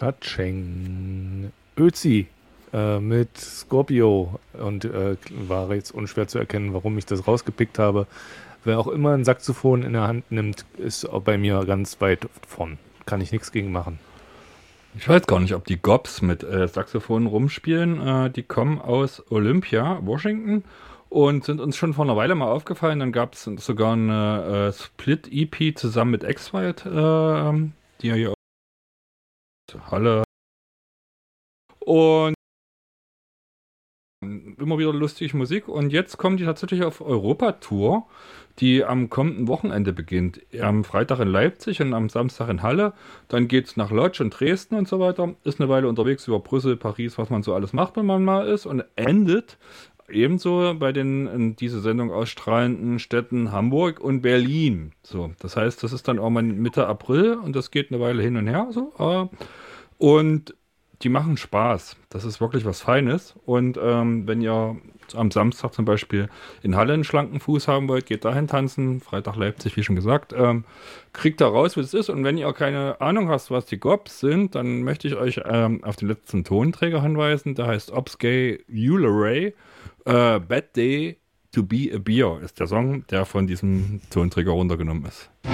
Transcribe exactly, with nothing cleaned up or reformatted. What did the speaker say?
Katscheng. Ötzi äh, mit Scorpio. Und äh, war jetzt unschwer zu erkennen, warum ich das rausgepickt habe. Wer auch immer ein Saxophon in der Hand nimmt, ist auch bei mir ganz weit von. Kann ich nichts gegen machen. Ich weiß gar nicht, ob die Gobs mit äh, Saxophonen rumspielen. Äh, die kommen aus Olympia, Washington, und sind uns schon vor einer Weile mal aufgefallen. Dann gab es sogar eine äh, Split-E P zusammen mit X-White, äh, die ja hier aus Halle. Und immer wieder lustige Musik. Und jetzt kommen die tatsächlich auf Europa-Tour, die am kommenden Wochenende beginnt. Am Freitag in Leipzig und am Samstag in Halle. Dann geht es nach Lodz und Dresden und so weiter. Ist eine Weile unterwegs über Brüssel, Paris, was man so alles macht, wenn man mal ist. Und endet ebenso bei den in diese Sendung ausstrahlenden Städten Hamburg und Berlin. So, das heißt, das ist dann irgendwann Mitte April und das geht eine Weile hin und her. So. Und die machen Spaß. Das ist wirklich was Feines. Und ähm, wenn ihr am Samstag zum Beispiel in Halle einen schlanken Fuß haben wollt, geht dahin tanzen. Freitag Leipzig, wie schon gesagt. Ähm, kriegt da raus, wie es ist. Und wenn ihr keine Ahnung habt, was die Gobs sind, dann möchte ich euch ähm, auf den letzten Tonträger hinweisen. Der heißt Obsgay Uleray. Äh, Bad Day to be a Beer ist der Song, der von diesem Tonträger runtergenommen ist.